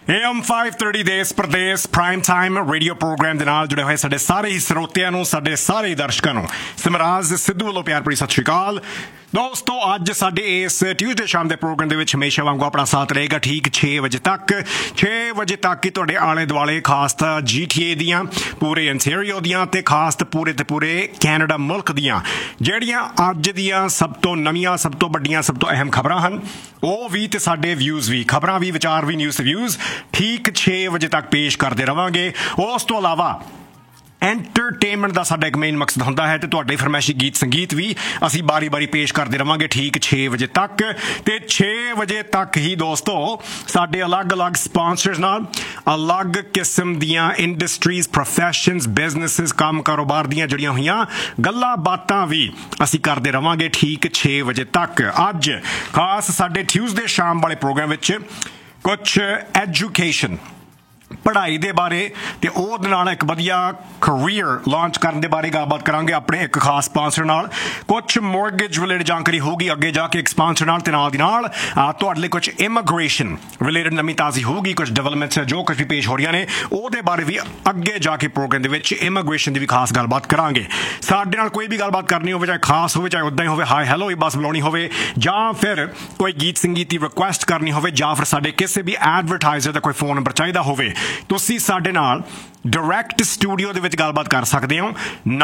AM 530 ਦੇਸ ਪ੍ਰਦੇਸ prime time radio programme ਦੇ ਨਾਲ ਜੁੜੇ ਹੋਏ ਸਾਡੇ ਸਾਰੇ ਹੀ ਸਰੋਤਿਆਂ ਨੂੰ, ਸਾਡੇ ਸਾਰੇ ਦਰਸ਼ਕਾਂ ਨੂੰ ਸਿਮਰਾਜ ਸਿੱਧੂ ਵੱਲੋਂ ਪਿਆਰ ਭਰੀ ਸਤਿ ਸ਼੍ਰੀ ਅਕਾਲ। ਦੋਸਤੋ, ਅੱਜ ਸਾਡੇ ਇਸ ਟਿਊਜ਼ਡੇ ਸ਼ਾਮ ਦੇ ਪ੍ਰੋਗਰਾਮ ਦੇ ਵਿੱਚ ਹਮੇਸ਼ਾ ਵਾਂਗੂ ਆਪਣਾ ਸਾਥ ਰਹੇਗਾ ਠੀਕ 6 ਵਜੇ ਤੱਕ ਹੀ ਤੁਹਾਡੇ ਆਲੇ ਦੁਆਲੇ ਖਾਸ ਤਾਂ GTA ਦੀਆਂ, ਪੂਰੇ ਅੰਟੈਰੀਓ ਦੀਆਂ ਤੇ ਖਾਸ ਤੇ ਪੂਰੇ ਕੈਨੇਡਾ ਮੁਲਕ ਦੀਆਂ ਜਿਹੜੀਆਂ ਅੱਜ ਦੀਆਂ ਸਭ ਤੋਂ ਨਵੀਆਂ, ਸਭ ਤੋਂ ਵੱਡੀਆਂ, ਸਭ ਤੋਂ ਅਹਿਮ ਖਬਰਾਂ ਹਨ, ਉਹ ਵੀ ਤੇ ਸਾਡੇ ਵਿਊਜ਼ ਵੀ, ਖਬਰਾਂ ਵੀ, ਵਿਚਾਰ ਵੀ, ਨਿਊਜ਼ ਵਿਊਜ਼ ਠੀਕ 6 ਵਜੇ ਤੱਕ ਪੇਸ਼ ਕਰਦੇ ਰਵਾਂਗੇ। ਉਸ ਤੋਂ ਇਲਾਵਾ ਐਂਟਰਟੇਨਮੈਂਟ ਦਾ ਸਾਡਾ ਇੱਕ ਮੇਨ ਮਕਸਦ ਹੁੰਦਾ ਹੈ ਤੇ ਤੁਹਾਡੇ ਫਰਮਾਇਸ਼ੀ ਗੀਤ ਸੰਗੀਤ ਵੀ ਅਸੀਂ ਬਾਰੀ ਪੇਸ਼ ਕਰਦੇ ਰਵਾਂਗੇ ਠੀਕ 6 ਵਜੇ ਤੱਕ। ਤੇ 6 ਵਜੇ ਤੱਕ ਹੀ ਦੋਸਤੋ ਸਾਡੇ ਅਲੱਗ-ਅਲੱਗ ਸਪਾਂਸਰਸ ਨਾਲ ਅਲੱਗ ਕਿਸਮ ਦੀਆਂ ਇੰਡਸਟਰੀਜ਼, ਪ੍ਰੋਫੈਸ਼ਨਸ, ਬਿਜ਼ਨੈਸਿਸ, ਕੰਮ ਕਾਰੋਬਾਰ ਦੀਆਂ ਜੁੜੀਆਂ ਹੋਈਆਂ ਗੱਲਾਂ ਬਾਤਾਂ ਵੀ ਅਸੀਂ ਕਰਦੇ ਰਵਾਂਗੇ ਠੀਕ 6 ਵਜੇ ਤੱਕ। ਅੱਜ ਖਾਸ ਸਾਡੇ ਟਿਊਜ਼ਡੇ ਸ਼ਾਮ ਵਾਲੇ ਪ੍ਰੋਗਰਾਮ ਵਿੱਚ ਕੁਛ ਐਜੂਕੇਸ਼ਨ, ਪੜ੍ਹਾਈ ਦੇ ਬਾਰੇ ਤੇ ਉਹਦੇ ਨਾਲ ਇੱਕ ਵਧੀਆ ਕਰੀਅਰ ਲਾਂਚ ਕਰਨ ਦੇ ਬਾਰੇ ਗੱਲਬਾਤ ਕਰਾਂਗੇ ਆਪਣੇ ਇੱਕ ਖਾਸ ਸਪਾਂਸਰ ਨਾਲ। ਕੁਛ ਮੌਰਗੇਜ ਰਿਲੇਟਡ ਜਾਣਕਾਰੀ ਹੋਊਗੀ ਅੱਗੇ ਜਾ ਕੇ ਇੱਕ ਸਪਾਂਸਰ ਨਾਲ, ਤੇ ਨਾਲ ਦੀ ਨਾਲ ਤੁਹਾਡੇ ਲਈ ਕੁਛ ਇਮੀਗ੍ਰੇਸ਼ਨ ਰਿਲੇਟਡ ਨਵੀਂ ਤਾਜ਼ੀ ਹੋਊਗੀ, ਕੁਛ ਡਿਵੈਲਪਮੈਂਟਸ ਜੋ ਕੁਛ ਵੀ ਪੇਸ਼ ਹੋ ਰਹੀਆਂ ਨੇ ਉਹਦੇ ਬਾਰੇ ਵੀ ਅੱਗੇ ਜਾ ਕੇ ਪ੍ਰੋਗਰਾਮ ਦੇ ਵਿੱਚ ਇਮੀਗ੍ਰੇਸ਼ਨ ਦੀ ਵੀ ਖਾਸ ਗੱਲਬਾਤ ਕਰਾਂਗੇ। ਸਾਡੇ ਨਾਲ ਕੋਈ ਵੀ ਗੱਲਬਾਤ ਕਰਨੀ ਹੋਵੇ, ਚਾਹੇ ਖਾਸ ਹੋਵੇ, ਚਾਹੇ ਉੱਦਾਂ ਹੀ ਹੋਵੇ, ਹਾਈ ਹੈਲੋ ਹੀ ਬਸ ਬੁਲਾਉਣੀ ਹੋਵੇ, ਜਾਂ ਫਿਰ ਕੋਈ ਗੀਤ ਸੰਗੀਤ ਦੀ ਰਿਕੁਐਸਟ ਕਰਨੀ ਹੋਵੇ, ਜਾਂ ਫਿਰ ਸਾਡੇ ਕਿਸੇ ਵੀ ਐਡਵਰਟਾਈਜ਼ਰ ਦਾ ਕੋਈ ਫੋਨ ਨੰਬਰ ਚਾਹੀਦਾ ਹੋਵੇ, ਤੁਸੀਂ ਸਾਡੇ ਨਾਲ ਡਾਇਰੈਕਟ ਸਟੂਡੀਓ ਦੇ ਵਿੱਚ ਗੱਲਬਾਤ ਕਰ ਸਕਦੇ ਹੋ।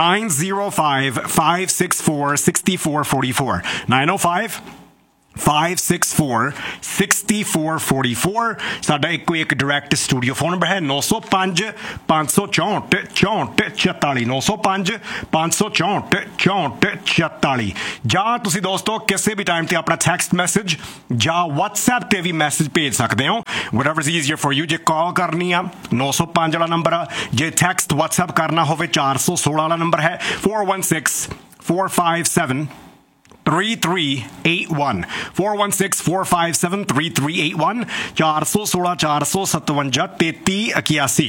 905-564-6444 905-564-6444 ਸਾਡਾ ਇੱਕੋ ਇੱਕ ਡਾਇਰੈਕਟ ਸਟੂਡੀਓ ਫੋਨ ਨੰਬਰ ਹੈ। 905-564-6444 905-564-6444। ਜਾਂ ਤੁਸੀਂ ਦੋਸਤੋ ਕਿਸੇ ਵੀ ਟਾਈਮ ਤੇ ਆਪਣਾ ਟੈਕਸਟ ਮੈਸੇਜ ਜਾਂ WhatsApp ਤੇ ਵੀ ਮੈਸੇਜ ਭੇਜ ਸਕਦੇ ਹੋ, whatever is easier for you। ਜੇ ਕਾਲ ਕਰਨੀ ਆ 905 ਵਾਲਾ ਨੰਬਰ ਆ, ਜੇ ਟੈਕਸਟ WhatsApp ਕਰਨਾ ਹੋਵੇ 416 ਵਾਲਾ ਨੰਬਰ ਹੈ 416-457 3381 416-457-3381 416-457-3381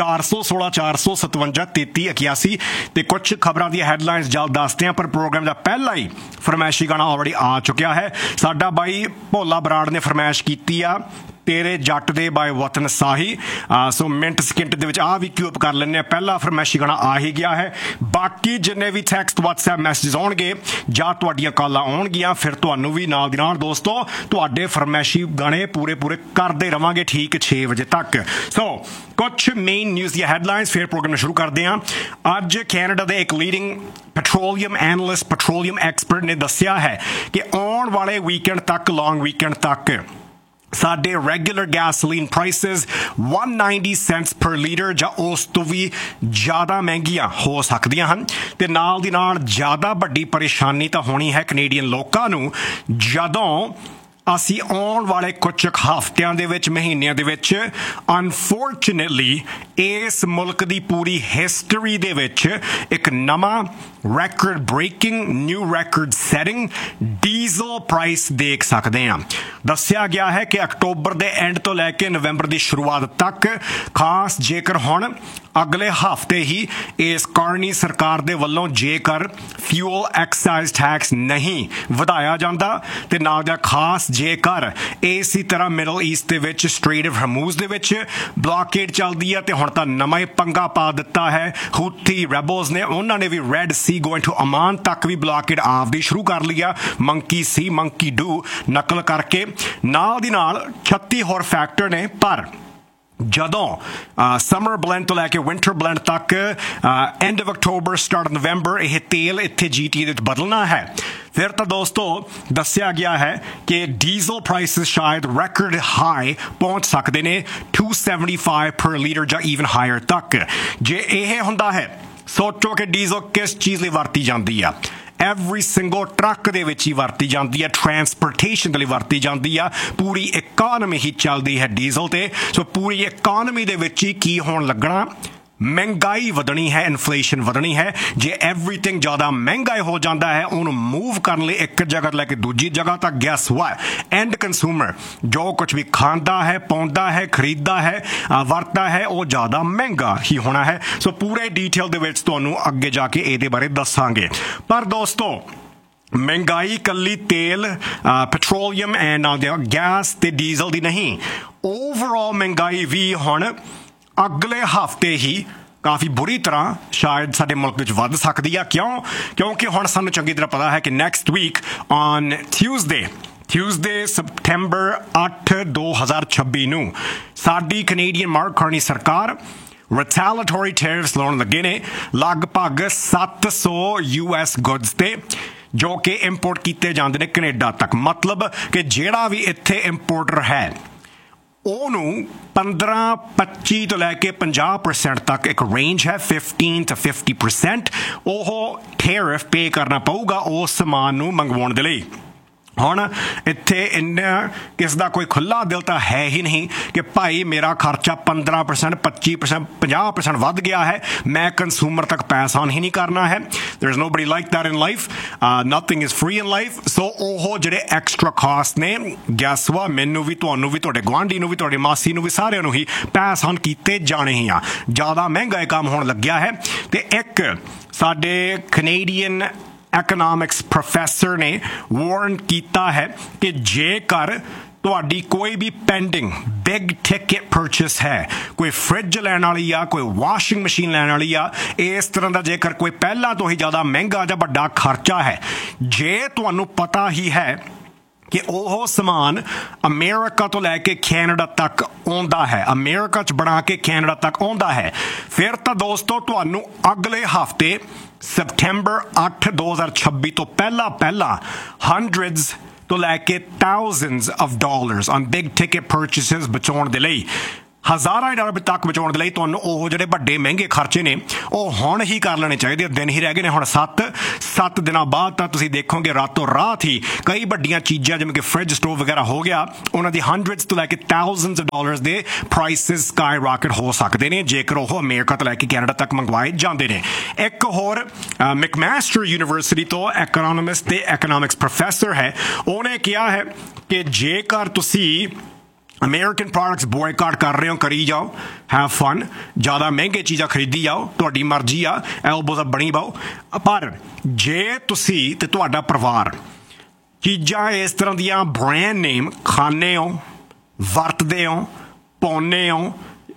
416-457-3381। ਤੇ ਕੁਝ ਖਬਰਾਂ ਦੀਆਂ ਹੈਡਲਾਈਨਸ ਜਲਦ ਦੱਸਦੇ ਹਾਂ, ਪਰ ਪ੍ਰੋਗਰਾਮ ਦਾ ਪਹਿਲਾ ਹੀ ਫਰਮਾਇਸ਼ੀ ਗਾਣਾ ਆਲਰੇਡੀ ਆ ਚੁੱਕਿਆ ਹੈ। ਸਾਡਾ ਬਾਈ ਭੋਲਾ ਬਰਾੜ ਨੇ ਫਰਮਾਇਸ਼ ਕੀਤੀ ਆ ਤੇਰੇ ਜੱਟ ਦੇ ਬਾਏ ਵਤਨ ਸਾਹੀ। ਸੋ ਮਿੰਟ ਸਕਿੰਟ ਦੇ ਵਿੱਚ ਵੀ ਕਿਊ ਅਪ ਕਰ ਲੈਂਦੇ ਹਾਂ। ਪਹਿਲਾ ਫਰਮਾਇਸ਼ੀ ਗਾਣਾ ਆ ਹੀ ਗਿਆ ਹੈ। ਬਾਕੀ ਜਿੰਨੇ ਵੀ ਟੈਕਸਟ WhatsApp ਮੈਸੇਜ ਆਉਣਗੇ ਜਾਂ ਤੁਹਾਡੀਆਂ ਕਾਲਾਂ ਆਉਣਗੀਆਂ, ਫਿਰ ਤੁਹਾਨੂੰ ਵੀ ਨਾਲ ਦੀ ਨਾਲ ਦੋਸਤੋ ਤੁਹਾਡੇ ਫਰਮਾਇਸ਼ੀ ਗਾਣੇ ਪੂਰੇ ਕਰਦੇ ਰਵਾਂਗੇ ਠੀਕ 6 ਵਜੇ ਤੱਕ। ਸੋ ਕੁਛ ਮੇਨ ਨਿਊਜ਼ ਦੀਆਂ ਹੈਡਲਾਈਨਸ, ਫਿਰ ਪ੍ਰੋਗਰਾਮ ਸ਼ੁਰੂ ਕਰਦੇ ਹਾਂ। ਅੱਜ ਕੈਨੇਡਾ ਦੇ ਇੱਕ leading petroleum analyst, petroleum expert ਨੇ ਦੱਸਿਆ ਹੈ ਕਿ ਆਉਣ ਵਾਲੇ ਵੀਕਐਂਡ ਤੱਕ, ਲੌਂਗ ਵੀਕਐਂਡ ਤੱਕ ਸਾਡੇ ਰੈਗੂਲਰ ਗੈਸੋਲੀਨ ਪ੍ਰਾਈਸਿਸ 190 ਸੈਂਟਸ ਪਰ ਲੀਟਰ ਜਾਂ ਉਸ ਤੋਂ ਵੀ ਜ਼ਿਆਦਾ ਮਹਿੰਗੀਆਂ ਹੋ ਸਕਦੀਆਂ ਹਨ। ਤੇ ਨਾਲ ਦੀ ਨਾਲ ਜ਼ਿਆਦਾ ਵੱਡੀ ਪਰੇਸ਼ਾਨੀ ਤਾਂ ਹੋਣੀ ਹੈ ਕੈਨੇਡੀਅਨ ਲੋਕਾਂ ਨੂੰ, ਜਦੋਂ ਅਸੀਂ ਆਉਣ ਵਾਲੇ ਕੁਝ ਹਫ਼ਤਿਆਂ ਦੇ ਵਿੱਚ, ਮਹੀਨਿਆਂ ਦੇ ਵਿੱਚ ਅਨਫੋਰਚੂਨੇਟਲੀ ਇਸ ਮੁਲਕ ਦੀ ਪੂਰੀ ਹਿਸਟਰੀ ਦੇ ਵਿੱਚ ਇੱਕ ਨਵਾਂ record breaking, new record setting diesel price ਦੇਖ ਸਕਦੇ ਹਾਂ। ਦੱਸਿਆ ਗਿਆ ਹੈ ਕਿ ਅਕਤੂਬਰ ਦੇ ਐਂਡ ਤੋਂ ਲੈ ਕੇ ਨਵੰਬਰ ਦੀ ਸ਼ੁਰੂਆਤ ਤੱਕ, ਖਾਸ ਜੇਕਰ ਹੁਣ ਅਗਲੇ ਹਫ਼ਤੇ ਹੀ ਇਸ ਕਾਰਨੀ ਸਰਕਾਰ ਦੇ ਵੱਲੋਂ ਜੇਕਰ ਫਿਊਲ ਐਕਸਾਈਜ਼ ਟੈਕਸ ਨਹੀਂ ਵਧਾਇਆ ਜਾਂਦਾ, ਤੇ ਨਾਲ ਦਾ ਖਾਸ ਜੇਕਰ ਇਸੇ ਤਰ੍ਹਾਂ ਮਿਡਲ ਈਸਟ ਦੇ ਵਿੱਚ ਸਟ੍ਰੇਟ ਆਫ ਹਰਮੂਜ਼ ਦੇ ਵਿੱਚ ਬਲੌਕੇਡ ਚੱਲਦੀ ਹੈ, ਤੇ ਹੁਣ ਤਾਂ ਨਵਾਂ ਹੀ ਪੰਗਾ ਪਾ ਦਿੱਤਾ ਹੈ ਹੂਥੀ ਰੈਬਲਸ ਨੇ। ਉਹਨਾਂ ਨੇ ਵੀ ਰੈਡ ਸੀ ਗੋਇੰਗ ਟੂ ਅਮਾਨ ਤੱਕ ਵੀ ਬਲੌਕੇਡ ਆਪਦੀ ਸ਼ੁਰੂ ਕਰ ਲਈ ਆ, ਮੰਕੀ ਸੀ ਮੰਕੀ ਡੂ ਨਕਲ ਕਰਕੇ। ਨਾਲ ਦੀ ਨਾਲ 36 ਹੋਰ ਫੈਕਟਰ ਨੇ, ਪਰ ਜਦੋਂ ਸਮਰ ਬਲੈਂਡ ਤੋਂ ਲੈ ਕੇ ਵਿੰਟਰ ਬਲੈਂਡ ਤੱਕ ਐਂਡ ਆਫ ਅਕਤੂਬਰ ਸਟਾਰਟ ਨਵੰਬਰ ਇਹ ਤੇਲ ਇੱਥੇ GTA ਦੇ ਵਿੱਚ ਬਦਲਣਾ ਹੈ, ਫਿਰ ਤਾਂ ਦੋਸਤੋ ਦੱਸਿਆ ਗਿਆ ਹੈ ਕਿ ਡੀਜ਼ਲ ਪ੍ਰਾਈਸਿਸ ਸ਼ਾਇਦ ਰੈਕੋਰਡ ਹਾਈ ਪਹੁੰਚ ਸਕਦੇ ਨੇ 275 ਪਰ ਲੀਟਰ ਜਾਂ ਈਵਨ ਹਾਇਰ ਤੱਕ। ਜੇ ਇਹ ਹੁੰਦਾ ਹੈ, ਸੋਚੋ ਕਿ ਡੀਜ਼ਲ ਕਿਸ ਚੀਜ਼ ਲਈ ਵਰਤੀ ਜਾਂਦੀ ਆ। ਐਵਰੀ ਸਿੰਗਲ ਟਰੱਕ ਦੇ ਵਿੱਚ ਹੀ ਵਰਤੀ ਜਾਂਦੀ ਹੈ, ਟਰਾਂਸਪੋਰਟੇਸ਼ਨ ਦੇ ਲਈ ਵਰਤੀ ਜਾਂਦੀ ਆ, ਪੂਰੀ ਇਕਾਨਮੀ ਹੀ ਚੱਲਦੀ ਹੈ ਡੀਜ਼ਲ ਤੇ। ਸੋ ਪੂਰੀ ਇਕਾਨਮੀ ਦੇ ਵਿੱਚ ਹੀ ਕੀ ਹੋਣ ਲੱਗਣਾ, ਮਹਿੰਗਾਈ ਵਧਣੀ ਹੈ, ਇਨਫਲੇਸ਼ਨ ਵਧਣੀ ਹੈ। ਜੇ ਐਵਰੀਥਿੰਗ ਜ਼ਿਆਦਾ ਮਹਿੰਗਾ ਹੋ ਜਾਂਦਾ ਹੈ, ਉਹਨੂੰ ਮੂਵ ਕਰਨ ਲਈ ਇੱਕ ਜਗ੍ਹਾ ਲੈ ਕੇ ਦੂਜੀ ਜਗ੍ਹਾ ਤੱਕ, ਗੈਸ ਵਾਟ ਐਂਡ ਕੰਜ਼ਿਊਮਰ ਜੋ ਕੁਝ ਵੀ ਖਾਂਦਾ ਹੈ, ਪਾਉਂਦਾ ਹੈ, ਖਰੀਦਦਾ ਹੈ, ਵਰਤਦਾ ਹੈ, ਉਹ ਜ਼ਿਆਦਾ ਮਹਿੰਗਾ ਹੀ ਹੋਣਾ ਹੈ। ਸੋ ਪੂਰੇ ਡੀਟੇਲ ਦੇ ਵਿੱਚ ਤੁਹਾਨੂੰ ਅੱਗੇ ਜਾ ਕੇ ਇਹਦੇ ਬਾਰੇ ਦੱਸਾਂਗੇ। ਪਰ ਦੋਸਤੋ, ਮਹਿੰਗਾਈ ਕੱਲੀ ਤੇਲ, ਪੈਟਰੋਲੀਅਮ ਐਂਡ ਗੈਸ ਤੇ ਡੀਜ਼ਲ ਦੀ ਨਹੀਂ, ਓਵਰ ਓਵਰਆਲ ਮਹਿੰਗਾਈ ਵੀ ਹੁਣ ਅਗਲੇ ਹਫ਼ਤੇ ਹੀ ਕਾਫੀ ਬੁਰੀ ਤਰ੍ਹਾਂ ਸ਼ਾਇਦ ਸਾਡੇ ਮੁਲਕ ਵਿੱਚ ਵੱਧ ਸਕਦੀ ਆ। ਕਿਉਂਕਿ ਹੁਣ ਸਾਨੂੰ ਚੰਗੀ ਤਰ੍ਹਾਂ ਪਤਾ ਹੈ ਕਿ next week on Tuesday September 8 2026 ਨੂੰ ਸਾਡੀ ਕੈਨੇਡੀਅਨ ਮਾਰਕ ਕਾਰਨੀ ਸਰਕਾਰ retaliatory tariffs ਲਾਉਣ ਲੱਗੇ ਨੇ ਲਗਭਗ 700 US goods ਤੇ ਜੋ ਕਿ ਇੰਪੋਰਟ ਕੀਤੇ ਜਾਂਦੇ ਨੇ ਕੈਨੇਡਾ ਤੱਕ। ਮਤਲਬ ਕਿ ਜਿਹੜਾ ਵੀ ਇੱਥੇ ਇੰਪੋਰਟਰ ਹੈ ਉਹਨੂੰ 15-25 ਤੋਂ ਲੈ ਕੇ 50% ਤੱਕ ਇੱਕ ਰੇਂਜ ਹੈ 15 to 50% ਉਹ ਟੈਰਿਫ ਪੇ ਕਰਨਾ ਪਊਗਾ ਉਸ ਸਮਾਨ ਨੂੰ ਮੰਗਵਾਉਣ ਦੇ ਲਈ। ਹੁਣ ਇੱਥੇ ਇੰਨਾ ਕਿਸ ਦਾ ਕੋਈ ਖੁੱਲ੍ਹਾ ਦਿਲ ਤਾਂ ਹੈ ਹੀ ਨਹੀਂ ਕਿ ਭਾਈ ਮੇਰਾ ਖਰਚਾ 15% 25% 50% ਵੱਧ ਗਿਆ ਹੈ, ਮੈਂ ਕੰਜ਼ੂਮਰ ਤੱਕ ਪੈਸਾ ਨਹੀਂ ਕਰਨਾ ਹੈ। there is nobody like that in life, nothing is free in life। ਸੋ ਉਹ ਜਿਹੜੇ ਐਕਸਟਰਾ ਕਾਸਟ ਨੇ ਗੈਸ ਵਾ ਮੈਨੂੰ ਵੀ ਤੁਹਾਨੂੰ ਵੀ ਤੁਹਾਡੇ ਗੁਆਂਢੀ ਨੂੰ ਵੀ ਤੁਹਾਡੀ ਮਾਸੀ ਨੂੰ ਵੀ ਸਾਰਿਆਂ ਨੂੰ ਹੀ ਪੈਸ ਹੁਣ ਕੀਤੇ ਜਾਣੇ ਹੀ ਆ। ਜ਼ਿਆਦਾ ਮਹਿੰਗਾ ਇਹ ਕੰਮ ਹੋਣ ਲੱਗਿਆ ਹੈ। ਤੇ ਇੱਕ ਸਾਡੇ ਕੈਨੇਡੀਅਨ economics professor ਨੇ ਵਾਰਨ ਕੀਤਾ ਹੈ ਕਿ ਜੇਕਰ ਤੁਹਾਡੀ ਕੋਈ ਵੀ ਪੈਂਡਿੰਗ ਬਿਗ ਟਿਕਟ ਪਰਚੇਸ ਹੈ, ਕੋਈ ਫਰਿੱਜ ਲੈਣ ਵਾਲੀ ਆ, ਕੋਈ ਵਾਸ਼ਿੰਗ ਮਸ਼ੀਨ ਲੈਣ ਵਾਲੀ ਆ, ਇਸ ਤਰ੍ਹਾਂ ਦਾ ਜੇਕਰ ਕੋਈ ਪਹਿਲਾਂ ਤੋਂ ਹੀ ਜ਼ਿਆਦਾ ਮਹਿੰਗਾ ਜਾਂ ਵੱਡਾ ਖਰਚਾ ਹੈ, ਜੇ ਤੁਹਾਨੂੰ ਪਤਾ ਹੀ ਹੈ ਕਿ ਉਹ ਸਮਾਨ ਅਮਰੀਕਾ ਤੋਂ ਲੈ ਕੇ ਕੈਨੇਡਾ ਤੱਕ ਆਉਂਦਾ ਹੈ, ਅਮਰੀਕਾ 'ਚ ਬਣਾ ਕੇ ਕੈਨੇਡਾ ਤੱਕ ਆਉਂਦਾ ਹੈ, ਫਿਰ ਤਾਂ ਦੋਸਤੋ ਤੁਹਾਨੂੰ ਅਗਲੇ ਹਫ਼ਤੇ September 8 2026 ਤੋਂ ਪਹਿਲਾਂ hundreds ਤੋਂ ਲੈ ਕੇ thousands of dollars on big ticket purchases ਬਚਾਉਣ ਦੇ ਲਈ ਹਜ਼ਾਰਾਂ ਡਾਲਰ ਤੱਕ ਬਚਾਉਣ ਦੇ ਲਈ ਤੁਹਾਨੂੰ ਉਹ ਜਿਹੜੇ ਵੱਡੇ ਮਹਿੰਗੇ ਖਰਚੇ ਨੇ ਉਹ ਹੁਣ ਹੀ ਕਰ ਲੈਣੇ ਚਾਹੀਦੇ। ਦਿਨ ਹੀ ਰਹਿ ਗਏ ਨੇ ਹੁਣ 7 ਦਿਨਾਂ ਬਾਅਦ ਤਾਂ ਤੁਸੀਂ ਦੇਖੋਗੇ ਰਾਤੋਂ ਰਾਤ ਹੀ ਕਈ ਵੱਡੀਆਂ ਚੀਜ਼ਾਂ ਜਿਵੇਂ ਕਿ ਫਰਿੱਜ ਸਟੋਵ ਵਗੈਰਾ ਹੋ ਗਿਆ ਉਹਨਾਂ ਦੀ hundreds ਤੋਂ ਲੈ ਕੇ thousands of dollars ਦੇ ਪ੍ਰਾਈਸਿਸ ਸਕਾਈ ਰਾਕਟ ਹੋ ਸਕਦੇ ਨੇ ਜੇਕਰ ਉਹ ਅਮਰੀਕਾ ਤੋਂ ਲੈ ਕੇ ਕੈਨੇਡਾ ਤੱਕ ਮੰਗਵਾਏ ਜਾਂਦੇ ਨੇ। ਇੱਕ ਹੋਰ ਮੈਕਮਾਸਟਰ ਯੂਨੀਵਰਸਿਟੀ ਤੋਂ ਇਕਨੋਮਿਸਟ ਤੇ ਇਕਨੋਮਿਕਸ ਪ੍ਰੋਫੈਸਰ ਹੈ, ਉਹਨੇ ਕਿਹਾ ਹੈ ਕਿ ਜੇਕਰ ਤੁਸੀਂ ਅਮਰੀਕਨ ਪ੍ਰੋਡਕਟਸ ਬੋਇਕਾਟ ਕਰ ਰਹੇ ਹੋ ਕਰੀ ਜਾਓ, ਹੈਵ ਫਨ, ਜ਼ਿਆਦਾ ਮਹਿੰਗੇ ਚੀਜ਼ਾਂ ਖਰੀਦੀ ਜਾਓ, ਤੁਹਾਡੀ ਮਰਜ਼ੀ ਆ, ਐਲਬੋਜ਼ ਬਣੀ ਪਾਓ। ਪਰ ਜੇ ਤੁਸੀਂ ਤੇ ਤੁਹਾਡਾ ਪਰਿਵਾਰ ਚੀਜ਼ਾਂ ਇਸ ਤਰ੍ਹਾਂ ਦੀਆਂ ਬ੍ਰਾਂਡ ਨੇਮ ਖਾਂਦੇ ਹੋ, ਵਰਤਦੇ ਹੋ, ਪਾਉਂਦੇ ਹੋ,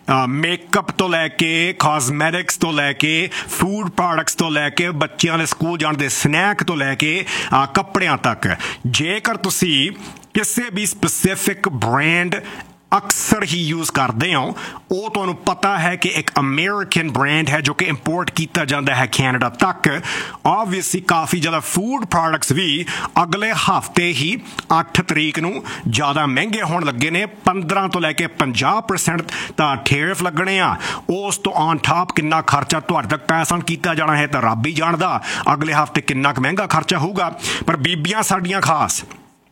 ਮੇਕਅਪ ਤੋਂ ਲੈ ਕੇ ਕਾਸਮੈਟਿਕਸ ਤੋਂ ਲੈ ਕੇ ਫੂਡ ਪ੍ਰੋਡਕਟਸ ਤੋਂ ਲੈ ਕੇ ਬੱਚਿਆਂ ਦੇ ਸਕੂਲ ਜਾਣ ਦੇ ਸਨੈਕ ਤੋਂ ਲੈ ਕੇ ਕੱਪੜਿਆਂ ਤੱਕ, ਜੇਕਰ ਤੁਸੀਂ ਕਿਸੇ ਵੀ ਸਪੈਸੀਫਿਕ ਬ੍ਰਾਂਡ ਅਕਸਰ ਹੀ ਯੂਜ਼ ਕਰਦੇ ਹੋ, ਉਹ ਤੁਹਾਨੂੰ ਪਤਾ ਹੈ ਕਿ ਇੱਕ ਅਮਰੀਕਨ ਬ੍ਰਾਂਡ ਹੈ ਜੋ ਕਿ ਇੰਪੋਰਟ ਕੀਤਾ ਜਾਂਦਾ ਹੈ ਕੈਨੇਡਾ ਤੱਕ, ਆਬਵੀਅਸਲੀ ਕਾਫੀ ਜ਼ਿਆਦਾ ਫੂਡ ਪ੍ਰੋਡਕਟਸ ਵੀ ਅਗਲੇ ਹਫ਼ਤੇ ਹੀ 8 ਤਰੀਕ ਨੂੰ ਜ਼ਿਆਦਾ ਮਹਿੰਗੇ ਹੋਣ ਲੱਗੇ ਨੇ। 15 ਤੋਂ ਲੈ ਕੇ 50% ਤਾਂ ਟੈਰਿਫ ਲੱਗਣੇ ਆ। ਉਸ ਤੋਂ ਔਨ ਟਾਪ ਕਿੰਨਾ ਖਰਚਾ ਤੁਹਾਡੇ ਤੱਕ ਪੈਸਾ ਕੀਤਾ ਜਾਣਾ ਹੈ ਤਾਂ ਰੱਬ ਹੀ ਜਾਣਦਾ ਅਗਲੇ ਹਫ਼ਤੇ ਕਿੰਨਾ ਕੁ ਮਹਿੰਗਾ ਖਰਚਾ ਹੋਊਗਾ। ਪਰ ਬੀਬੀਆਂ ਸਾਡੀਆਂ ਖਾਸ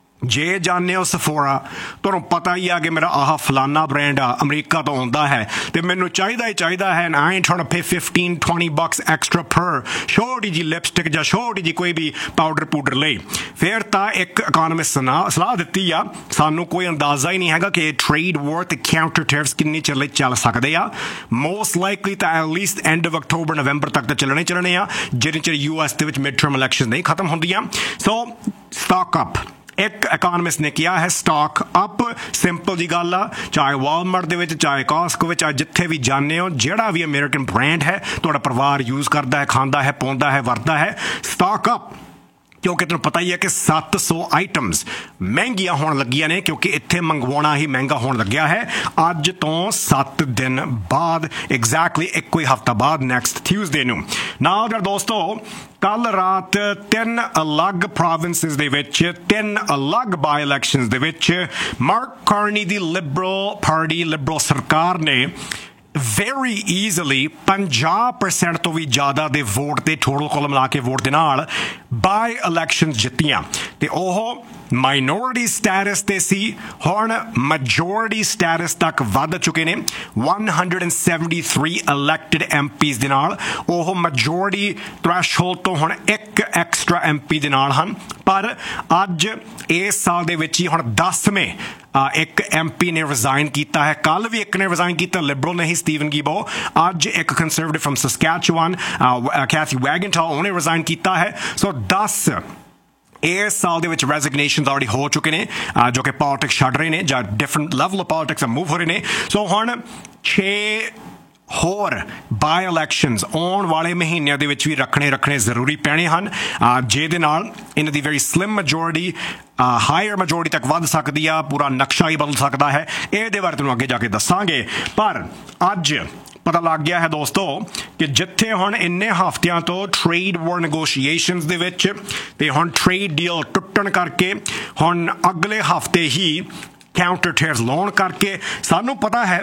ਜੇ ਜਾਣਦੇ ਹੋ ਸਫੋਰਾ, ਤੁਹਾਨੂੰ ਪਤਾ ਹੀ ਆ ਕਿ ਮੇਰਾ ਆਹ ਫਲਾਨਾ ਬ੍ਰਾਂਡ ਆ ਅਮਰੀਕਾ ਤੋਂ ਆਉਂਦਾ ਹੈ ਤੇ ਮੈਨੂੰ ਚਾਹੀਦਾ ਹੈ and I ain't trying to pay $15-20 bucks extra per ਛੋਟੀ ਜੀ ਲਿਪਸਟਿਕ ਜਾਂ ਛੋਟੀ ਜੀ ਕੋਈ ਵੀ ਪਾਊਡਰ ਲਈ। ਫਿਰ ਤਾਂ ਇੱਕ ਇਕਨੋਮਿਸਟ ਸਲਾਹ ਦਿੱਤੀ ਆ, ਸਾਨੂੰ ਕੋਈ ਅੰਦਾਜ਼ਾ ਹੀ ਨਹੀਂ ਹੈਗਾ ਕਿ ਟ੍ਰੇਡ ਵਾਰ ਤੇ ਕਾਊਂਟਰ ਟੈਰਿਫਸ ਕਿੰਨੀ ਚਿਰ ਲਈ ਚੱਲ ਸਕਦੇ ਆ। ਮੋਸਟ ਲਾਈਕਲੀ ਤਾਂ ਐਟਲੀਸਟ ਐਂਡ ਆਫ ਅਕਤੂਬਰ ਨਵੰਬਰ ਤੱਕ ਤਾਂ ਚੱਲਣੇ ਆ ਜਿੰਨੇ ਚਿਰ US ਦੇ ਵਿੱਚ ਮਿਡ ਟਰਮ ਇਲੈਕਸ਼ਨ ਨਹੀਂ ਖਤਮ ਹੁੰਦੀਆਂ। ਸੋ ਸਟਾਕ ਅਪ, ਇੱਕ ਇਕਨੋਮਿਸਟ ਨੇ ਕਿਹਾ ਹੈ ਸਟਾਕ ਅਪ। ਸਿੰਪਲ ਜੀ ਗੱਲ ਆ, ਚਾਹੇ ਵਾਲਮਾਰਟ ਦੇ ਵਿੱਚ, ਚਾਹੇ ਕਾਸਕੋ ਵਿੱਚ, ਚਾਹੇ ਜਿੱਥੇ ਵੀ ਜਾਂਦੇ ਹੋ, ਜਿਹੜਾ ਵੀ ਅਮਰੀਕਨ ਬ੍ਰਾਂਡ ਹੈ ਤੁਹਾਡਾ ਪਰਿਵਾਰ ਯੂਜ਼ ਕਰਦਾ ਹੈ, ਖਾਂਦਾ ਹੈ, ਪਾਉਂਦਾ ਹੈ, ਵਰਤਦਾ ਹੈ, ਸਟਾਕ ਅਪ। ਕਿਉਂਕਿ ਤੁਹਾਨੂੰ ਪਤਾ ਹੀ ਹੈ ਕਿ 700 ਆਈਟਮਸ ਮਹਿੰਗੀਆਂ ਹੋਣ ਲੱਗੀਆਂ ਨੇ ਕਿਉਂਕਿ ਇੱਥੇ ਮੰਗਵਾਉਣਾ ਹੀ ਮਹਿੰਗਾ ਹੋਣ ਲੱਗਿਆ ਹੈ। ਅੱਜ ਤੋਂ 7 ਦਿਨ ਬਾਅਦ, ਐਗਜ਼ੈਕਟਲੀ ਇੱਕੋ ਹੀ ਹਫ਼ਤਾ ਬਾਅਦ, ਨੈਕਸਟ ਟਿਊਜ਼ਡੇ ਨੂੰ। ਨਾਲ ਅਗਰ ਦੋਸਤੋ ਕੱਲ ਰਾਤ 3 ਅਲੱਗ ਪ੍ਰੋਵਿੰਸਿਸ ਦੇ ਵਿੱਚ 3 ਅਲੱਗ ਬਾਈ ਇਲੈਕਸ਼ਨਸ ਦੇ ਵਿੱਚ ਮਾਰਕ ਕਾਰਨੀ ਦੀ ਲਿਬਰਲ ਸਰਕਾਰ ਨੇ very easily 50% ਤੋਂ ਵੀ ਜ਼ਿਆਦਾ ਦੇ ਵੋਟ ਤੇ ਟੋਟਲ ਕੁੱਲ ਮਿਲਾ ਕੇ ਵੋਟ ਦੇ ਨਾਲ ਬਾਈ ਇਲੈਕਸ਼ਨਸ ਜਿੱਤੀਆਂ ਤੇ ਉਹ ਮਾਈਨੋਰਿਟੀ ਸਟੇਟਸ ਤੇ ਸੀ, ਹੁਣ ਮੈਜੋਰਿਟੀ ਸਟੇਟਸ ਤੱਕ ਵੱਧ ਚੁੱਕੇ ਨੇ। 173 ਇਲੈਕਟਡ MPs ਦੇ ਨਾਲ ਉਹ ਮੈਜੋਰਿਟੀ ਥ੍ਰੈਸ਼ਹੋਲਡ ਤੋਂ ਹੁਣ ਇੱਕ ਐਕਸਟਰਾ MP ਦੇ ਨਾਲ ਹਨ। ਪਰ ਅੱਜ ਇਸ ਸਾਲ ਦੇ ਵਿੱਚ ਹੀ ਹੁਣ 10ਵੇਂ ਇੱਕ MP ਨੇ ਰਿਜ਼ਾਈਨ ਕੀਤਾ ਹੈ। ਕੱਲ ਵੀ ਇੱਕ ਨੇ ਰਿਜ਼ਾਈਨ ਕੀਤਾ, ਲਿਬਰਲ ਨੇ ਹੀ, ਸਟੀਵਨ ਗੀਬੋ। ਅੱਜ ਇੱਕ ਕੰਸਰਵੇਟਿਵ ਫਰਮ ਸਸਕੈਚੁਆਨ, ਕੈਥੀ ਵੈਗਨਟਾਲ, ਉਹਨੇ ਰਿਜ਼ਾਈਨ ਕੀਤਾ ਹੈ। ਸੋ 10 ਇਸ ਸਾਲ ਦੇ ਵਿੱਚ ਰੈਜ਼ਿਗਨੇਸ਼ਨਸ ਆਲਰੇਡੀ ਹੋ ਚੁੱਕੇ ਨੇ ਜੋ ਕਿ ਪੋਲਿਟਿਕਸ ਛੱਡ ਰਹੇ ਨੇ ਜਾਂ different level of politics move ਹੋ ਰਹੇ ਨੇ। ਸੋ ਹੁਣ 6 ਹੋਰ ਬਾਈ ਇਲੈਕਸ਼ਨਸ ਆਉਣ ਵਾਲੇ ਮਹੀਨਿਆਂ ਦੇ ਵਿੱਚ ਵੀ ਰੱਖਣੇ ਜ਼ਰੂਰੀ ਪੈਣੇ ਹਨ ਜਿਹਦੇ ਨਾਲ ਇਹਨਾਂ ਦੀ very slim majority hire majority ਤੱਕ ਵੱਧ ਸਕਦੀ ਆ, ਪੂਰਾ ਨਕਸ਼ਾ ਹੀ ਬਦਲ ਸਕਦਾ ਹੈ। ਇਹਦੇ ਬਾਰੇ ਤੁਹਾਨੂੰ ਅੱਗੇ ਜਾ ਕੇ ਦੱਸਾਂਗੇ। ਪਰ ਅੱਜ ਪਤਾ ਲੱਗ ਗਿਆ ਹੈ ਦੋਸਤੋ ਕਿ ਜਿੱਥੇ ਹੁਣ ਇੰਨੇ ਹਫ਼ਤਿਆਂ ਤੋਂ ਟ੍ਰੇਡ ਵਾਰ ਨੈਗੋਸ਼ੀਏਸ਼ਨਸ ਦੇ ਵਿੱਚ ਤੇ ਹੁਣ ਟ੍ਰੇਡ ਡੀਲ ਟੁੱਟਣ ਕਰਕੇ ਹੁਣ ਅਗਲੇ ਹਫ਼ਤੇ ਹੀ ਕਾਊਂਟਰ ਟੈਰਿਫਸ ਲਾਉਣ ਕਰਕੇ ਸਾਨੂੰ ਪਤਾ ਹੈ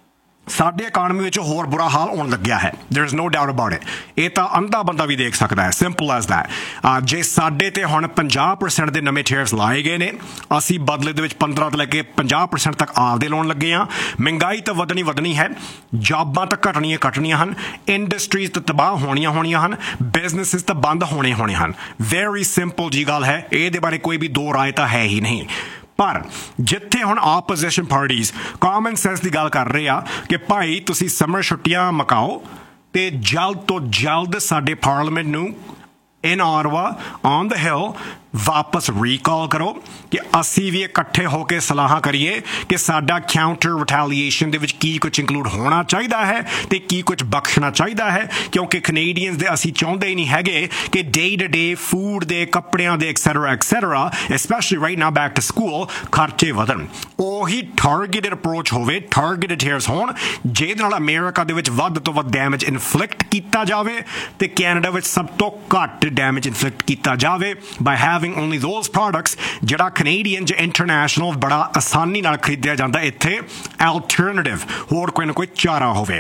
ਸਾਡੇ ਇਕਾਨਮੀ ਵਿੱਚ ਹੋਰ ਬੁਰਾ ਹਾਲ ਹੋਣ ਲੱਗਿਆ ਹੈ। There is no doubt about it. ਇਹ ਤਾਂ ਅੰਧਾ ਬੰਦਾ ਵੀ ਦੇਖ ਸਕਦਾ ਹੈ, ਸਿੰਪਲ ਐਜ਼ ਦੈਟ। ਜੇ ਸਾਡੇ ਤੇ ਹੁਣ 50% ਦੇ ਨਵੇਂ ਟੈਰਿਫਸ ਲਾਏ ਗਏ ਨੇ, ਅਸੀਂ ਬਦਲੇ ਦੇ ਵਿੱਚ 15 ਤੋਂ ਲੈ ਕੇ 50% ਤੱਕ ਆਪਦੇ ਲਾਉਣ ਲੱਗੇ ਹਾਂ। ਮਹਿੰਗਾਈ ਤਾਂ ਵਧਣੀ ਹੈ, ਜੌਬਾਂ ਤਾਂ ਘਟਣੀਆਂ ਹਨ, ਇੰਡਸਟਰੀਜ਼ ਤਾਂ ਤਬਾਹ ਹੋਣੀਆਂ ਹਨ, ਬਿਜ਼ਨੈਸਿਸ ਤਾਂ ਬੰਦ ਹੋਣੇ ਹਨ। ਵੈਰੀ ਸਿੰਪਲ ਜੀ ਗੱਲ ਹੈ, ਇਹਦੇ ਬਾਰੇ ਕੋਈ ਵੀ ਦੋ ਰਾਏ ਤਾਂ ਹੈ ਹੀ ਨਹੀਂ। ਪਰ ਜਿੱਥੇ ਹੁਣ ਆਪੋਜੀਸ਼ਨ ਪਾਰਟੀਜ਼ ਕਾਮਨ ਸੈਂਸ ਦੀ ਗੱਲ ਕਰ ਰਹੇ ਆ ਕਿ ਭਾਈ ਤੁਸੀਂ ਸਮਰ ਛੁੱਟੀਆਂ ਮੁਕਾਓ ਤੇ ਜਲਦ ਤੋਂ ਜਲਦ ਸਾਡੇ ਪਾਰਲੀਮੈਂਟ ਨੂੰ ਇਨ ਆਰਵਾ ਔਨ ਦ ਹਿਲ ਵਾਪਸ ਰੀਕਾਲ ਕਰੋ ਕਿ ਅਸੀਂ ਵੀ ਇਕੱਠੇ ਹੋ ਕੇ ਸਲਾਹਾਂ ਕਰੀਏ ਕਿ ਸਾਡਾ ਕਾਊਂਟਰ ਰਿਟੈਲੀਏਸ਼ਨ ਦੇ ਵਿੱਚ ਕੀ ਕੁਝ ਇੰਕਲੂਡ ਹੋਣਾ ਚਾਹੀਦਾ ਹੈ ਤੇ ਕੀ ਕੁਝ ਬਖਸ਼ਣਾ ਚਾਹੀਦਾ ਹੈ, ਕਿਉਂਕਿ ਕੈਨੇਡੀਅਨਸ ਦੇ ਅਸੀਂ ਚਾਹੁੰਦੇ ਹੀ ਨਹੀਂ ਹੈਗੇ ਕਿ ਡੇ ਟੂ ਡੇ ਫੂਡ ਦੇ, ਕੱਪੜਿਆਂ ਦੇ etcetera especially right now back to school ਖਰਚੇ ਵਧਣ। ਉਹੀ ਟਾਰਗੇਟਡ ਅਪਰੋਚ ਹੋਵੇ, ਟਾਰਗੇਟਡ ਟੈਰਿਫਸ ਹੋਣ ਜਿਹਦੇ ਨਾਲ ਅਮਰੀਕਾ ਦੇ ਵਿੱਚ ਵੱਧ ਤੋਂ ਵੱਧ ਡੈਮੇਜ ਇਨਫਲਿਕਟ ਕੀਤਾ ਜਾਵੇ ਤੇ ਕੈਨੇਡਾ ਵਿੱਚ ਸਭ ਤੋਂ ਘੱਟ ਡੈਮੇਜ ਇਨਫਲਿਕਟ ਕੀਤਾ ਜਾਵੇ ਬਾਈ ਹੈਵਿੰਗ only those products ਜਿਹੜਾ ਕੈਨੇਡੀਅਨ ਜਾਂ ਇੰਟਰਨੈਸ਼ਨਲ ਬੜਾ ਆਸਾਨੀ ਨਾਲ ਖਰੀਦਿਆ ਜਾਂਦਾ, ਇੱਥੇ ਐਲਟਰਨੇਟਿਵ ਹੋਰ ਕੋਈ ਨਾ ਕੋਈ ਚਾਰਾ ਹੋਵੇ।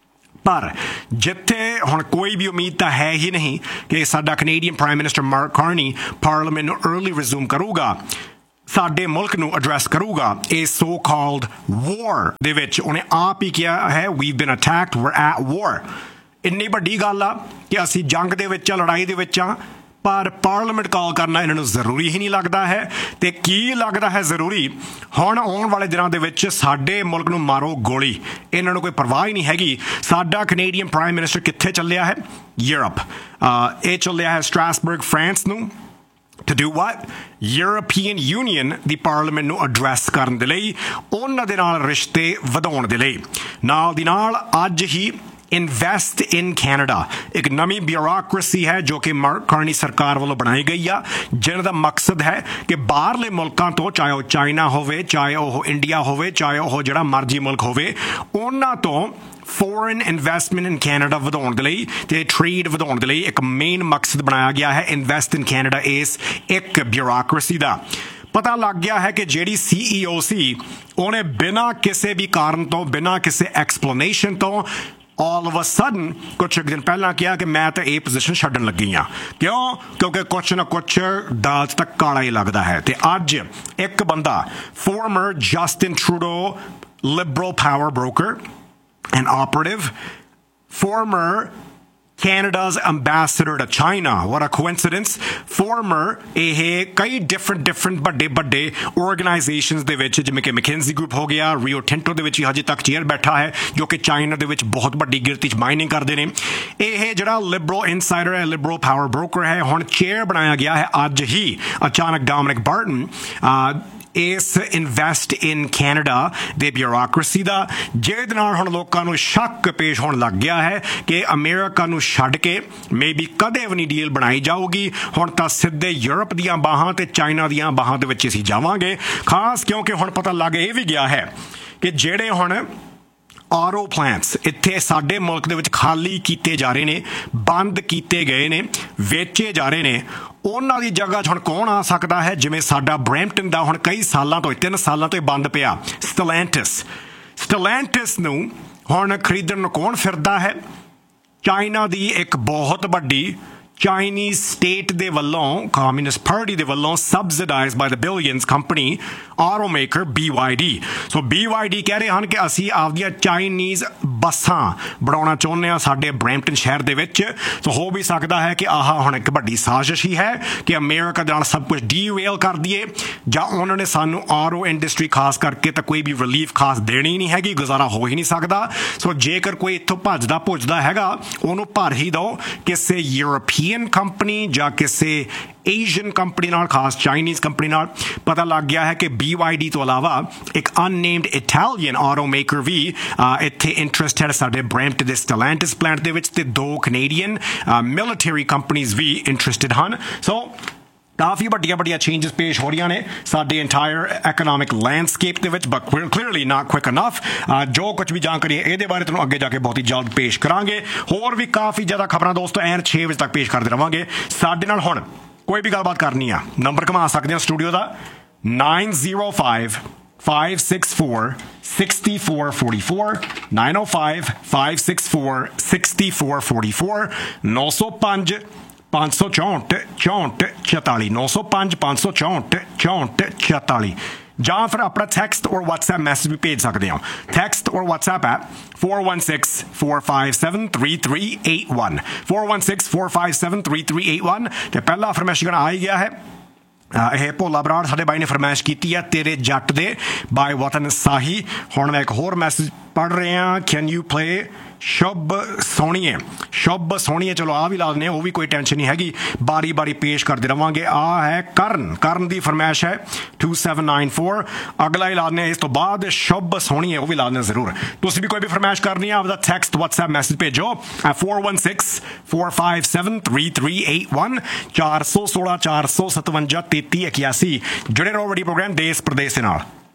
ਪਰ ਜਿੱਥੇ ਹੁਣ ਕੋਈ ਵੀ ਉਮੀਦ ਤਾਂ ਹੈ ਹੀ ਨਹੀਂ ਕਿ ਸਾਡਾ Canadian prime minister mark Carney parliament ਨੂੰ ਅਰਲੀ ਰਿਜ਼ੂਮ ਕਰੂਗਾ, ਸਾਡੇ ਮੁਲਕ ਨੂੰ ਐਡਰੈਸ ਕਰੂਗਾ ਇਹ ਸੋ ਕਾਲਡ ਵਾਰ ਦੇ ਵਿੱਚ। ਉਹਨੇ ਆਪ ਹੀ ਕਿਹਾ ਹੈ we've been attacked, we're at war। ਇੰਨੀ ਵੱਡੀ ਗੱਲ ਆ ਕਿ ਅਸੀਂ ਜੰਗ ਦੇ ਵਿੱਚ ਆ, ਲੜਾਈ ਦੇ ਵਿੱਚ ਆ, ਪਰ ਪਾਰਲੀਮੈਂਟ ਕਾਲ ਕਰਨਾ ਇਹਨਾਂ ਨੂੰ ਜ਼ਰੂਰੀ ਹੀ ਨਹੀਂ ਲੱਗਦਾ ਹੈ। ਤੇ ਕੀ ਲੱਗਦਾ ਹੈ ਜ਼ਰੂਰੀ? ਹੁਣ ਆਉਣ ਵਾਲੇ ਦਿਨਾਂ ਦੇ ਵਿੱਚ ਸਾਡੇ ਮੁਲਕ ਨੂੰ ਮਾਰੋ ਗੋਲੀ, ਇਹਨਾਂ ਨੂੰ ਕੋਈ ਪਰਵਾਹ ਹੀ ਨਹੀਂ ਹੈਗੀ। ਸਾਡਾ ਕੈਨੇਡੀਅਨ ਪ੍ਰਾਈਮ ਮਿਨਿਸਟਰ ਕਿੱਥੇ ਚੱਲਿਆ ਹੈ? ਯੂਰਪ। ਇਹ ਚੱਲਿਆ ਹੈ ਸਟ੍ਰਾਸਬਰਗ, ਫਰਾਂਸ ਨੂੰ। To do what? European Union the parliament ਨੂੰ ਐਡਰੈਸ ਕਰਨ ਦੇ ਲਈ, ਉਹਨਾਂ ਦੇ ਨਾਲ ਰਿਸ਼ਤੇ ਵਧਾਉਣ ਦੇ ਲਈ। ਨਾਲ ਦੀ ਨਾਲ ਅੱਜ ਹੀ ਇਨਵੈਸਟ ਇਨ ਕੈਨੇਡਾ ਇੱਕ ਨਵੀਂ ਬਿਊਰੋਕ੍ਰੇਸੀ ਹੈ ਜੋ ਕਿ ਮਾਰਕ ਕਾਰਨੀ ਸਰਕਾਰ ਵੱਲੋਂ ਬਣਾਈ ਗਈ ਆ, ਜਿਹਨਾਂ ਦਾ ਮਕਸਦ ਹੈ ਕਿ ਬਾਹਰਲੇ ਮੁਲਕਾਂ ਤੋਂ, ਚਾਹੇ ਉਹ ਚਾਈਨਾ ਹੋਵੇ, ਚਾਹੇ ਉਹ ਇੰਡੀਆ ਹੋਵੇ, ਚਾਹੇ ਉਹ ਜਿਹੜਾ ਮਰਜ਼ੀ ਮੁਲਕ ਹੋਵੇ, ਉਹਨਾਂ ਤੋਂ ਫੋਰਨ ਇਨਵੈਸਟਮੈਂਟ ਇਨ ਕੈਨੇਡਾ ਵਧਾਉਣ ਦੇ ਲਈ ਤੇ ਟ੍ਰੇਡ ਵਧਾਉਣ ਦੇ ਲਈ ਇੱਕ ਮੇਨ ਮਕਸਦ ਬਣਾਇਆ ਗਿਆ ਹੈ ਇਨਵੈਸਟ ਇਨ ਕੈਨੇਡਾ ਇਸ ਇੱਕ ਬਿਊਰੋਕ੍ਰੇਸੀ ਦਾ। ਪਤਾ ਲੱਗ ਗਿਆ ਹੈ ਕਿ ਜਿਹੜੀ CEO ਸੀ ਉਹਨੇ ਬਿਨਾਂ ਕਿਸੇ ਵੀ ਕਾਰਨ ਤੋਂ, ਬਿਨਾਂ ਕਿਸੇ ਐਕਸਪਲੇਨੇਸ਼ਨ ਤੋਂ all of a sudden ਕੁਛ ਦਿਨ ਪਹਿਲਾਂ ਕਿਹਾ ਕਿ ਮੈਂ ਤਾਂ ਇਹ ਪੋਜੀਸ਼ਨ ਛੱਡਣ ਲੱਗੀ ਹਾਂ। ਕਿਉਂ? ਕਿਉਂਕਿ ਕੁਛ ਨਾ ਕੁਛ ਦਾਲ 'ਚ ਤਾਂ ਕਾਲਾ ਹੀ ਲੱਗਦਾ ਹੈ। ਤੇ ਅੱਜ ਇੱਕ ਬੰਦਾ former Justin Trudeau liberal power broker and operative, former Canada's ambassador to China, what a coincidence, former ਇਹ ਕਈ different ਵੱਡੇ organizations ਦੇ ਵਿੱਚ, ਜਿਵੇਂ ਕਿ McKinsey Group ਹੋ ਗਿਆ, Rio Tinto ਦੇ ਵਿੱਚ ਹਜੇ ਤੱਕ ਚੇਅਰ ਬੈਠਾ ਹੈ ਜੋ ਕਿ ਚਾਈਨਾ ਦੇ ਵਿੱਚ ਬਹੁਤ ਵੱਡੀ ਗਿਣਤੀ 'ਚ ਮਾਈਨਿੰਗ ਕਰਦੇ ਨੇ। ਇਹ ਜਿਹੜਾ ਲਿਬਰਲ ਇਨਸਾਈਡਰ ਹੈ, ਲਿਬਰਲ ਪਾਵਰ ਬ੍ਰੋਕਰ ਹੈ, ਹੁਣ ਚੇਅਰ ਬਣਾਇਆ ਗਿਆ ਹੈ ਅੱਜ ਹੀ ਅਚਾਨਕ ਡੋਮਿਨਿਕ ਬਾਰਟਨ ਇਸ ਇਨਵੈਸਟ ਇਨ ਕੈਨੇਡਾ ਦੇ ਬਿਊਰੋਕ੍ਰੇਸੀ ਦਾ, ਜਿਹਦੇ ਨਾਲ ਹੁਣ ਲੋਕਾਂ ਨੂੰ ਸ਼ੱਕ ਪੇਸ਼ ਹੋਣ ਲੱਗ ਗਿਆ ਹੈ ਕਿ ਅਮਰੀਕਾ ਨੂੰ ਛੱਡ ਕੇ ਮੇਬੀ ਕਦੇ ਵੀ ਨਹੀਂ ਡੀਲ ਬਣਾਈ ਜਾਊਗੀ। ਹੁਣ ਤਾਂ ਸਿੱਧੇ ਯੂਰਪ ਦੀਆਂ ਬਾਹਾਂ ਤੇ ਚਾਈਨਾ ਦੀਆਂ ਬਾਹਾਂ ਦੇ ਵਿੱਚ ਅਸੀਂ ਜਾਵਾਂਗੇ, ਖਾਸ ਕਿਉਂਕਿ ਹੁਣ ਪਤਾ ਲੱਗ ਇਹ ਵੀ ਗਿਆ ਹੈ ਕਿ ਜਿਹੜੇ ਹੁਣ ਆਰਓ ਪਲਾਂਟਸ ਇੱਥੇ ਸਾਡੇ ਮੁਲਕ ਦੇ ਵਿੱਚ ਖਾਲੀ ਕੀਤੇ ਜਾ ਰਹੇ ਨੇ, ਬੰਦ ਕੀਤੇ ਗਏ ਨੇ, ਵੇਚੇ ਜਾ ਰਹੇ ਨੇ, ਉਹਨਾਂ ਦੀ ਜਗ੍ਹਾ 'ਚ ਹੁਣ ਕੌਣ ਆ ਸਕਦਾ ਹੈ? ਜਿਵੇਂ ਸਾਡਾ ਬਰੈਂਪਟਨ ਦਾ ਹੁਣ ਕਈ ਸਾਲਾਂ ਤੋਂ, 3 ਸਾਲਾਂ ਤੋਂ ਬੰਦ ਪਿਆ ਸਟੈਲੈਂਟਿਸ ਨੂੰ ਹੁਣ ਖਰੀਦਣ ਨੂੰ ਕੌਣ ਫਿਰਦਾ ਹੈ? ਚਾਈਨਾ ਦੀ ਇੱਕ ਬਹੁਤ ਵੱਡੀ ਚਾਈਨੀਜ਼ ਸਟੇਟ ਦੇ ਵੱਲੋਂ, ਕਮਿਊਨਿਸਟ ਪਾਰਟੀ ਦੇ ਵੱਲੋਂ ਸਬਸਿਡਾਈਜ਼ਡ ਬਾਈ ਦ billions company auto maker BYD। ਸੋ BYD ਕਹਿ ਰਹੇ ਹਨ ਕਿ ਅਸੀਂ ਆਪਦੀਆਂ ਚਾਈਨੀਜ਼ ਬੱਸਾਂ ਬਣਾਉਣਾ ਚਾਹੁੰਦੇ ਹਾਂ ਸਾਡੇ ਬਰੈਂਪਟਨ ਸ਼ਹਿਰ ਦੇ ਵਿੱਚ। ਸੋ ਹੋ ਵੀ ਸਕਦਾ ਹੈ ਕਿ ਆਹ ਹੁਣ ਇੱਕ ਵੱਡੀ ਸਾਜ਼ਿਸ਼ ਹੀ ਹੈ ਕਿ ਅਮਰੀਕਾ ਦੇ ਨਾਲ ਸਭ ਕੁਝ ਡੀਰੇਲ ਕਰ ਦਈਏ, ਜਾਂ ਉਹਨਾਂ ਨੇ ਸਾਨੂੰ ਆਟੋ ਇੰਡਸਟਰੀ ਖਾਸ ਕਰਕੇ ਤਾਂ ਕੋਈ ਵੀ ਰਿਲੀਫ ਖਾਸ ਦੇਣੀ ਨਹੀਂ ਹੈਗੀ, ਗੁਜ਼ਾਰਾ ਹੋ ਹੀ ਨਹੀਂ ਸਕਦਾ। ਸੋ ਜੇਕਰ ਕੋਈ ਇੱਥੋਂ ਭੱਜਦਾ ਹੈਗਾ, ਉਹਨੂੰ ਭਰ ਹੀ ਦਿਓ ਕਿਸੇ ਯੂਰਪੀਅਨ ਕੈਨੇਡੀਅਨ ਕੰਪਨੀ ਜਾਂ ਕਿਸੇ ਏਸ਼ੀਅਨ ਕੰਪਨੀ ਨਾਲ, ਖਾਸ ਚਾਈਨੀਜ਼ ਕੰਪਨੀ ਨਾਲ। ਪਤਾ ਲੱਗ ਗਿਆ ਹੈ ਕਿ BYD ਤੋਂ ਇਲਾਵਾ ਇੱਕ ਅਨਨੇਮਡ ਇਟਾਲੀਅਨ ਆਟੋ ਮੇਕਰ ਵੀ ਇੱਥੇ ਇੰਟਰਸਟਡ ਸਾਡੇ ਬਰੈਂਪਟਨ ਦੇ ਸਟੈਲੈਂਟਿਸ ਪਲਾਂਟ ਦੇ ਵਿੱਚ, ਤੇ 2 ਕੈਨੇਡੀਅਨ ਮਿਲਟਰੀ ਕੰਪਨੀਜ਼ ਵੀ ਇੰਟਰਸਟਡ ਹਨ। ਸੋ ਕਾਫੀ ਵੱਡੀਆਂ ਚੇਂਜਸ ਪੇਸ਼ ਹੋ ਰਹੀਆਂ ਨੇ ਸਾਡੇ ਇੰਟਾਇਰ ਐਕਨੋਮਿਕ ਲੈਂਡਸਕੇਪ ਦੇ ਵਿੱਚ, but clearly not quick enough. ਜੋ ਕੁਝ ਵੀ ਜਾਣਕਾਰੀ ਇਹਦੇ ਬਾਰੇ ਤੁਹਾਨੂੰ ਅੱਗੇ ਜਾ ਕੇ ਬਹੁਤ ਹੀ ਜਲਦ ਪੇਸ਼ ਕਰਾਂਗੇ। ਹੋਰ ਵੀ ਕਾਫੀ ਜ਼ਿਆਦਾ ਖਬਰਾਂ ਦੋਸਤੋ ਐਨ 6 ਵਜੇ ਤੱਕ ਪੇਸ਼ ਕਰਦੇ ਰਵਾਂਗੇ। ਸਾਡੇ ਨਾਲ ਹੁਣ ਕੋਈ ਵੀ ਗੱਲਬਾਤ ਕਰਨੀ ਆ, ਨੰਬਰ ਘੁਮਾ ਸਕਦੇ ਹੋ ਸਟੂਡੀਓ ਦਾ 905-564-6444 905-564-6444 905 564 44 905 564 44 ਜਾਂ ਫਿਰ ਆਪਣਾ ਟੈਕਸਟ ਔਰ WhatsApp ਮੈਸੇਜ ਵੀ ਭੇਜ ਸਕਦੇ ਹੋ। ਟੈਕਸਟ ਔਰ WhatsApp ਐਪ 416-457-3381 416-457-3381 ਤੇ ਪਹਿਲਾ ਫਰਮਾਇਸ਼ ਆ ਹੀ ਗਿਆ ਹੈ। ਇਹ ਭੋਲਾ ਬਰਾੜ ਸਾਡੇ ਬਾਈ ਨੇ ਫਰਮਾਇਸ਼ ਕੀਤੀ ਹੈ ਤੇਰੇ ਜੱਟ ਦੇ ਬਾਈ ਵਤਨ ਸਾਹੀ। ਹੁਣ ਮੈਂ ਇੱਕ ਹੋਰ ਮੈਸੇਜ ਪੜ੍ਹ ਰਿਹਾ, ਕੈਨ ਯੂ ਪਲੇ ਸ਼ੁਭ ਸੋਹਣੀਏ। ਸ਼ੁਭ ਸੋਹਣੀਏ, ਚਲੋ ਆ ਵੀ ਲਾ ਦਿੰਦੇ, ਉਹ ਵੀ ਕੋਈ ਟੈਨਸ਼ਨ ਨਹੀਂ ਹੈਗੀ, ਬਾਰੀ ਪੇਸ਼ ਕਰਦੇ ਰਵਾਂਗੇ। ਆ ਹੈ ਕਰਨ ਦੀ ਫਰਮਾਇਸ਼ ਹੈ 2794। ਅਗਲਾ ਹੀ ਲਾ ਦਿੰਦੇ, ਇਸ ਤੋਂ ਬਾਅਦ ਸ਼ੁਭ ਸੋਹਣੀਏ ਉਹ ਵੀ ਲਾ ਦਿੰਦੇ ਜ਼ਰੂਰ। ਤੁਸੀਂ ਵੀ ਕੋਈ ਵੀ ਫਰਮਾਇਸ਼ ਕਰਨੀ ਆ, ਆਪਦਾ ਟੈਕਸਟ WhatsApp ਮੈਸੇਜ ਭੇਜੋ 416-457-3381 416-457-3381। ਜੁੜੇ ਰਹੋ ਵੱਡੀ ਪ੍ਰੋਗਰਾਮ ਦੇਸ਼ ਪ੍ਰਦੇਸ਼ ਦੇ ਨਾਲ।